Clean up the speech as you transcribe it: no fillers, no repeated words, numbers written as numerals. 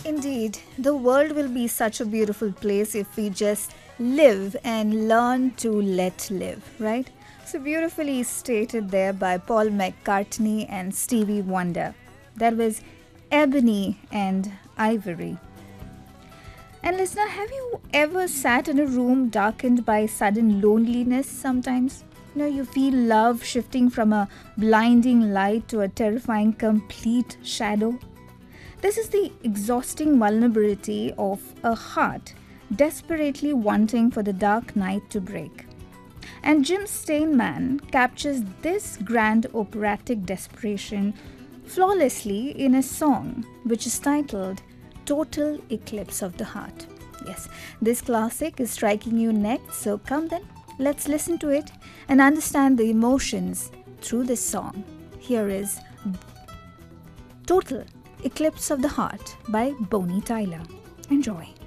Indeed, the world will be such a beautiful place if we just live and learn to let live, right? So beautifully stated there by Paul McCartney and Stevie Wonder. That was Ebony and Ivory. And listener, have you ever sat in a room darkened by sudden loneliness sometimes? You feel love shifting from a blinding light to a terrifying complete shadow. This is the exhausting vulnerability of a heart desperately wanting for the dark night to break. And Jim Steinman captures this grand operatic desperation flawlessly in a song which is titled Total Eclipse of the Heart. Yes, this classic is striking you next, so come then, let's listen to it and understand the emotions through this song. Here is Total Eclipse of the Heart by Bonnie Tyler. Enjoy.